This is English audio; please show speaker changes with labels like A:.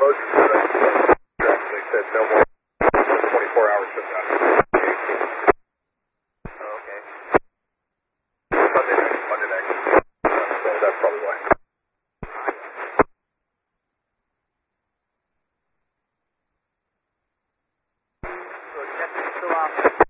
A: They said no more 24 hours from now.
B: Oh, okay.
A: Monday next. So that's probably why.
B: So check is still off.